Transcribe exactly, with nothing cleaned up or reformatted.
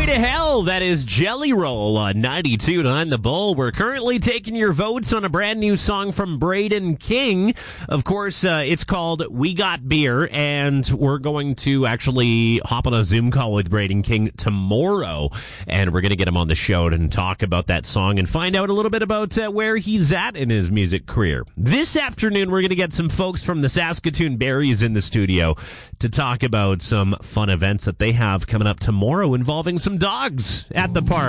to hell. That is Jelly Roll on ninety-two point nine The Bull. We're currently taking your votes on a brand new song from Braden King. Of course, uh, it's called We Got Beer, and we're going to actually hop on a Zoom call with Braden King tomorrow, and we're going to get him on the show and talk about that song and find out a little bit about uh, where he's at in his music career. This afternoon, we're going to get some folks from the Saskatoon Berries in the studio to talk about some fun events that they have coming up tomorrow involving some dogs at the park.